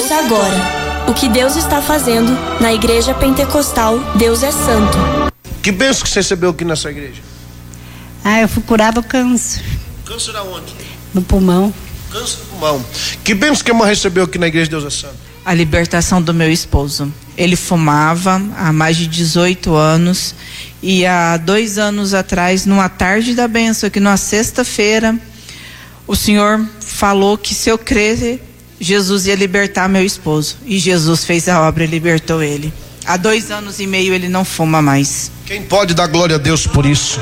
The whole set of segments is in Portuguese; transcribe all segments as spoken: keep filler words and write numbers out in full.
Ouça agora o que Deus está fazendo na Igreja Pentecostal Deus é Santo. Que bênção que você recebeu aqui nessa igreja? Ah, eu fui curada do câncer. Câncer aonde? No pulmão. Câncer no pulmão. Que bênção que a irmã recebeu aqui na igreja Deus é Santo? A libertação do meu esposo. Ele fumava há mais de dezoito anos e há dois anos atrás, numa tarde da bênção, que numa sexta-feira, o Senhor falou que se eu crer, Jesus ia libertar meu esposo. E Jesus fez a obra e libertou ele. Há dois anos e meio ele não fuma mais. Quem pode dar glória a Deus por isso?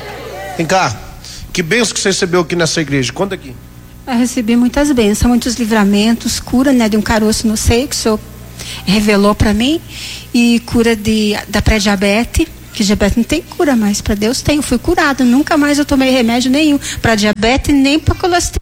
Vem cá. Que bênção que você recebeu aqui nessa igreja? Conta aqui. Eu recebi muitas bênçãos, muitos livramentos, cura, né, de um caroço no seio que o Senhor revelou para mim, e cura de, da pré-diabetes, que diabetes não tem cura mais, para Deus tem. Eu fui curada, nunca mais eu tomei remédio nenhum para diabetes nem para colesterol.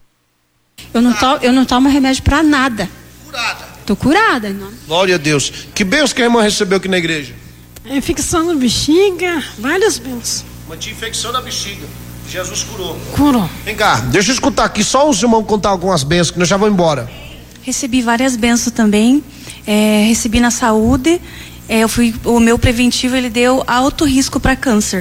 Eu não, to, eu não tomo remédio para nada. Curada. Tô curada. Não. Glória a Deus. Que bênção que a irmã recebeu aqui na igreja? Infecção na bexiga, várias bênçãos. Uma tinha infecção na bexiga. Jesus curou. Curou. Vem cá, deixa eu escutar aqui só os irmãos contar algumas bênçãos que nós já vamos embora. Recebi várias bênçãos também. É, recebi na saúde. É, eu fui, o meu preventivo ele deu alto risco para câncer.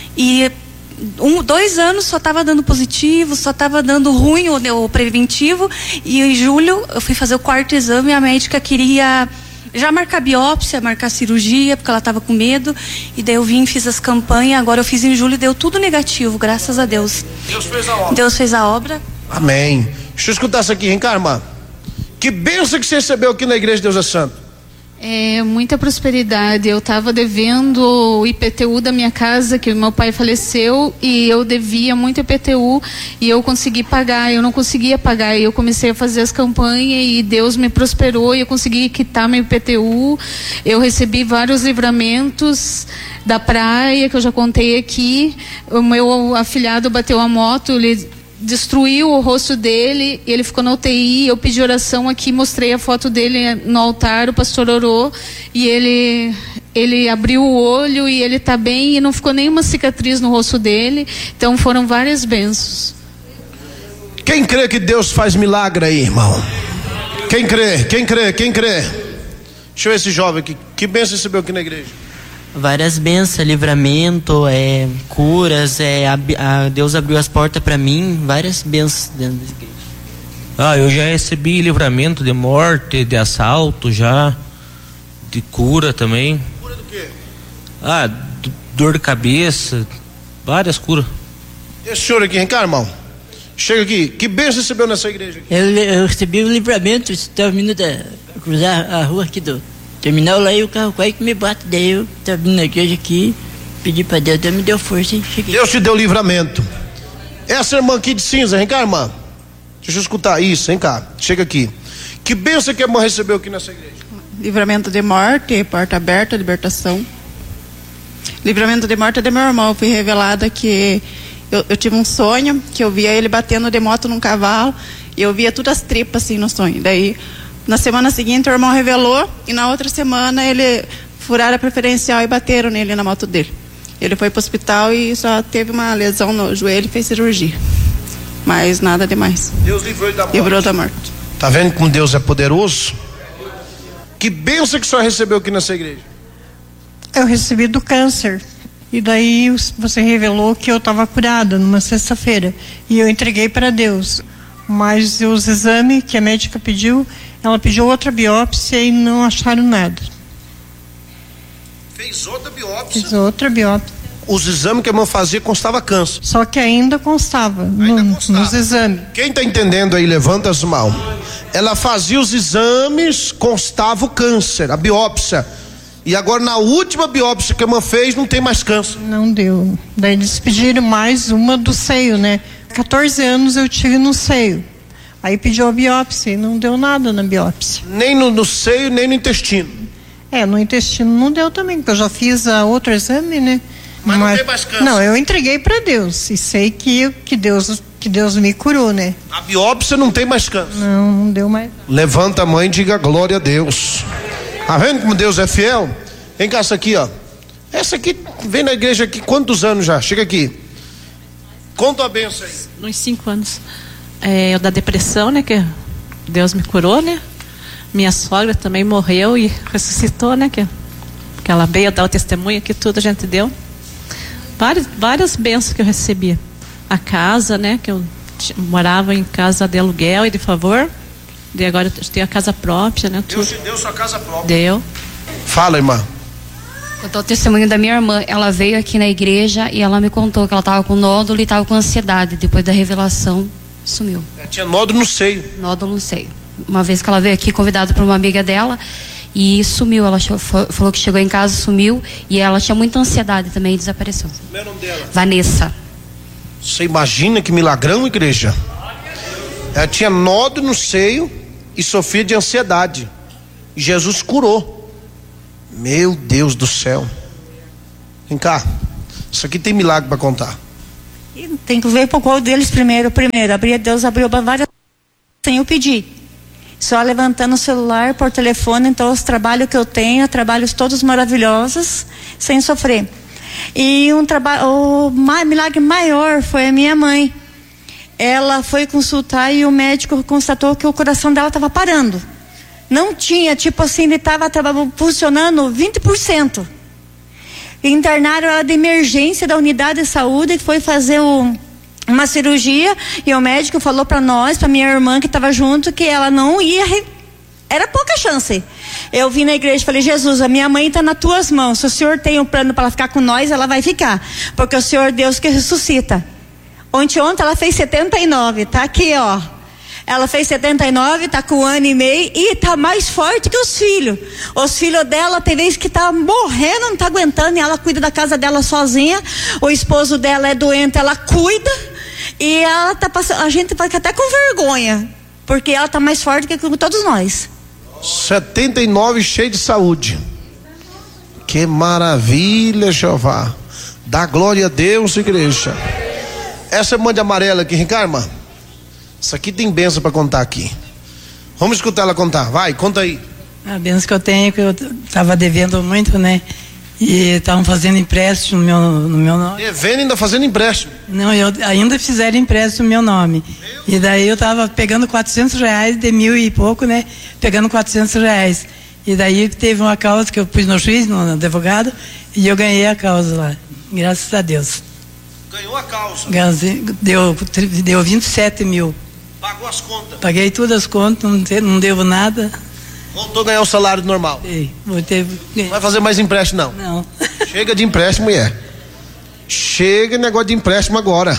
E um, dois anos só estava dando positivo, só estava dando ruim o, o preventivo. E em julho eu fui fazer o quarto exame e a médica queria já marcar biópsia, marcar cirurgia, porque ela estava com medo. E daí eu vim, fiz as campanhas. Agora eu fiz em julho e deu tudo negativo, graças a Deus. Deus fez a obra. Deus fez a obra. Amém. Deixa eu escutar isso aqui, vem cá, irmã. Que bênção que você recebeu aqui na igreja Deus é Santo? É, muita prosperidade. Eu estava devendo o I P T U da minha casa, que meu pai faleceu, e eu devia muito I P T U e eu consegui pagar. Eu não conseguia pagar e eu comecei a fazer as campanhas e Deus me prosperou e eu consegui quitar meu I P T U. Eu recebi vários livramentos da praia, que eu já contei aqui. O meu afilhado bateu a moto, ele destruiu o rosto dele, ele ficou na U T I. Eu pedi oração aqui, mostrei a foto dele no altar, o pastor orou e ele ele abriu o olho e ele está bem e não ficou nenhuma cicatriz no rosto dele. Então foram várias bênçãos. Quem crê que Deus faz milagre aí, irmão? Quem crê? Quem crê? Quem crê? Deixa eu ver esse jovem aqui. Que bênção recebeu aqui na igreja? Várias bênçãos, livramento, é, curas, é, a, a, Deus abriu as portas para mim, várias bênçãos dentro da igreja. Ah, eu já recebi livramento de morte, de assalto já, de cura também. Cura do quê? Ah, do, dor de cabeça, várias curas. Esse senhor aqui, vem cá, irmão. Chega aqui. Que bênção recebeu nessa igreja aqui? Eu, eu recebi um livramento, estava vindo da cruzar a rua aqui do terminal lá e o carro quase que me bate. Daí eu estava vindo na igreja aqui, pedi para Deus, Deus me deu força e cheguei. Deus te deu livramento. Essa irmã aqui de cinza, vem cá, irmã. Deixa eu escutar isso, vem cá. Chega aqui. Que bênção que a irmã recebeu aqui nessa igreja? Livramento de morte, porta aberta, libertação. Livramento de morte de meu irmão. Fui revelada que eu, eu tive um sonho, que eu via ele batendo de moto num cavalo, e eu via todas as tripas assim no sonho. Daí na semana seguinte o irmão revelou, e na outra semana ele furaram a preferencial e bateram nele na moto dele. Ele foi para o hospital e só teve uma lesão no joelho e fez cirurgia. Mas nada demais. Deus livrou ele da morte. Livrou da morte. Tá vendo como Deus é poderoso? Que bênção que o senhor recebeu aqui nessa igreja? Eu recebi do câncer. E daí você revelou que eu estava curada numa sexta-feira. E eu entreguei para Deus. Mas os exames que a médica pediu, ela pediu outra biópsia e não acharam nada. Fez outra biópsia? Fiz outra biópsia. Os exames que a irmã fazia constava câncer. Só que ainda constava, ainda no, constava. nos exames. Quem está entendendo aí, levanta as mãos. Ela fazia os exames, constava o câncer, a biópsia. E agora na última biópsia que a irmã fez, não tem mais câncer. Não deu. Daí eles pediram mais uma do seio, né? quatorze anos eu tive no seio. Aí pediu a biópsia e não deu nada na biópsia. Nem no, no seio, nem no intestino. É, no intestino não deu também, porque eu já fiz a outro exame, né? Mas, Mas não tem mais câncer. Não, eu entreguei para Deus e sei que, que, Deus, que Deus me curou, né? A biópsia não tem mais câncer. Não, não deu mais. Levanta a mão e diga glória a Deus. Tá vendo como Deus é fiel? Vem cá, essa aqui, ó. Essa aqui vem na igreja aqui quantos anos já? Chega aqui. Conta a benção aí. Uns cinco anos. É, eu da depressão, né? Que Deus me curou, né? Minha sogra também morreu e ressuscitou, né? Que, que ela veio dar o testemunho que tudo a gente deu. Várias, várias bênçãos que eu recebia. A casa, né? Que eu morava em casa de aluguel e de favor. E agora eu tenho a casa própria, né? Deus te deu sua casa própria. Deu. Fala, irmã. Contou o testemunho da minha irmã. Ela veio aqui na igreja e ela me contou que ela estava com nódulo e estava com ansiedade. Depois da revelação, sumiu. É, tinha nódulo no seio. Nódulo no seio. Uma vez que ela veio aqui, convidada por uma amiga dela, e sumiu. Ela falou que chegou em casa, sumiu, e ela tinha muita ansiedade também e desapareceu. Como é o nome dela? Vanessa. Você imagina que milagrão, igreja? Ela tinha nódulo no seio e sofria de ansiedade. E Jesus curou. Meu Deus do céu. Vem cá. Isso aqui tem milagre para contar. E tem que ver por qual deles primeiro. Primeiro, abrir, Deus abriu várias sem eu pedir. Só levantando o celular por telefone. Então os trabalhos que eu tenho, trabalhos todos maravilhosos, sem sofrer. E um trabalho, o milagre maior foi a minha mãe. Ela foi consultar e o médico constatou que o coração dela estava parando. Não tinha, tipo assim, ele estava funcionando vinte por cento. Internaram ela de emergência da unidade de saúde e foi fazer o, uma cirurgia. E o médico falou para nós, para minha irmã que estava junto, que ela não ia. Re... Era pouca chance. Eu vim na igreja e falei: Jesus, a minha mãe está nas tuas mãos. Se o Senhor tem um plano para ela ficar com nós, ela vai ficar. Porque o Senhor é Deus que ressuscita. Ontem, ontem ela fez setenta e nove, tá aqui, ó. Ela fez setenta e nove, tá com um ano e meio e tá mais forte que os filhos. Os filhos dela tem vezes que tá morrendo, não tá aguentando, e ela cuida da casa dela sozinha. O esposo dela é doente, ela cuida. E ela tá passando, a gente fica até com vergonha, porque ela tá mais forte que todos nós. setenta e nove, cheio de saúde. Que maravilha, Jeová. Dá glória a Deus, igreja. Essa irmã de amarela aqui, Ricardo, irmã. Isso aqui tem bênção para contar aqui. Vamos escutar ela contar. Vai, conta aí. A bênção que eu tenho, que eu estava devendo muito, né? E estavam fazendo empréstimo no meu, no meu nome. Devendo e ainda fazendo empréstimo? Não, eu ainda fizeram empréstimo no meu nome. Meu. E daí eu estava pegando quatrocentos reais, de mil e pouco, né? Pegando quatrocentos reais. E daí teve uma causa que eu pus no juiz, no advogado, e eu ganhei a causa lá. Graças a Deus. Ganhou a causa? Deu, deu vinte e sete mil. Pagou as contas? Paguei todas as contas, não, te, não devo nada. Voltou a ganhar o salário normal? Ei, voltei. Não vai fazer mais empréstimo, não? Não. Chega de empréstimo, mulher. Chega de negócio de empréstimo agora.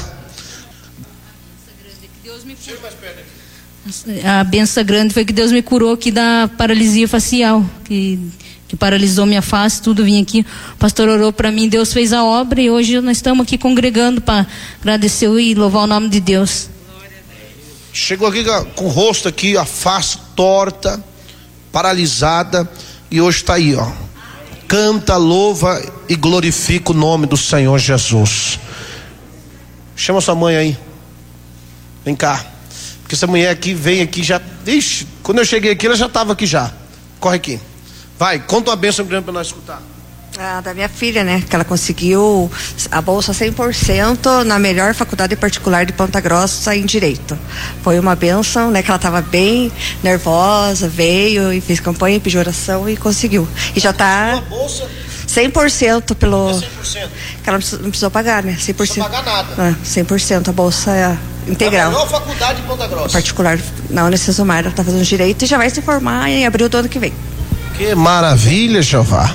A benção grande foi que Deus me curou aqui da paralisia facial, que, que paralisou minha face, tudo. Vim aqui, o pastor orou para mim, Deus fez a obra e hoje nós estamos aqui congregando para agradecer e louvar o nome de Deus. Chegou aqui com o rosto aqui, a face torta, paralisada, e hoje está aí, ó. Canta, louva e glorifica o nome do Senhor Jesus. Chama sua mãe aí. Vem cá. Porque essa mulher aqui vem aqui já. Ixi, quando eu cheguei aqui, ela já estava aqui já. Corre aqui. Vai, conta uma bênção grande para nós escutar. Ah, da minha filha, né? Que ela conseguiu a bolsa cem por cento na melhor faculdade particular de Ponta Grossa em Direito. Foi uma bênção, né? Que ela estava bem nervosa, veio e fez campanha, pediu oração e conseguiu. E já está cem por cento pelo... É cem por cento? Que ela não precisou, não precisou pagar, né? cem por cento. Não precisa pagar nada. Ah, cem por cento, a bolsa é integral. A melhor faculdade de Ponta Grossa. Particular, na Unicesumar, ela está fazendo Direito e já vai se formar em abril do ano que vem. Que maravilha, Jeová.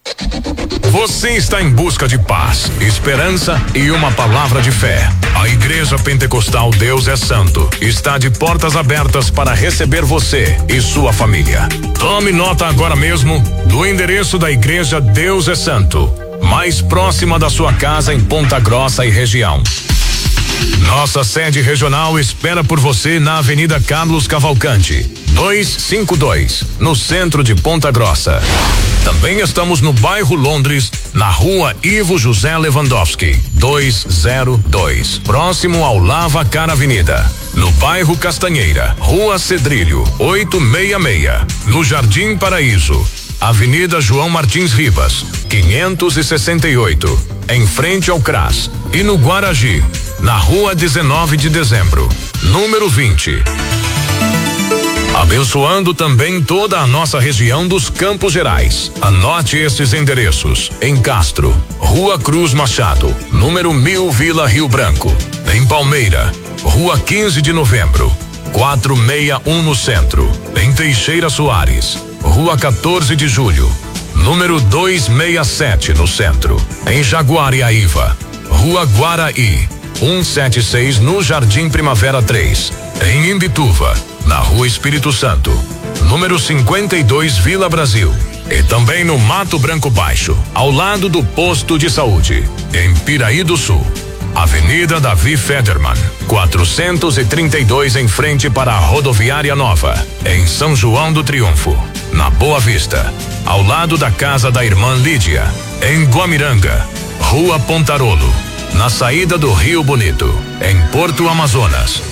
Você está em busca de paz, esperança e uma palavra de fé. A Igreja Pentecostal Deus é Santo está de portas abertas para receber você e sua família. Tome nota agora mesmo do endereço da Igreja Deus é Santo, mais próxima da sua casa em Ponta Grossa e região. Nossa sede regional espera por você na Avenida Carlos Cavalcante, duzentos e cinquenta e dois, no centro de Ponta Grossa. Também estamos no bairro Londres, na rua Ivo José Lewandowski, duzentos e dois, próximo ao Lava Cara Avenida. No bairro Castanheira, Rua Cedrilho, oitocentos e sessenta e seis, no Jardim Paraíso, Avenida João Martins Ribas, quinhentos e sessenta e oito, em frente ao C R A S. E no Guaragi, na Rua dezenove de Dezembro, número vinte. Abençoando também toda a nossa região dos Campos Gerais. Anote esses endereços: em Castro, Rua Cruz Machado, número mil, Vila Rio Branco. Em Palmeira, Rua quinze de Novembro, quatrocentos e sessenta e um no centro. Em Teixeira Soares, Rua quatorze de Julho, número duzentos e sessenta e sete no centro. Em Jaguariaíva, Rua Guaraí, cento e setenta e seis no Jardim Primavera três. Em Imbituva, na Rua Espírito Santo, número cinquenta e dois, Vila Brasil. E também no Mato Branco Baixo, ao lado do posto de saúde, em Piraí do Sul. Avenida Davi Federman, quatrocentos e trinta e dois, em frente para a Rodoviária Nova, em São João do Triunfo. Na Boa Vista, ao lado da casa da irmã Lídia, em Guamiranga, Rua Pontarolo, na saída do Rio Bonito, em Porto Amazonas.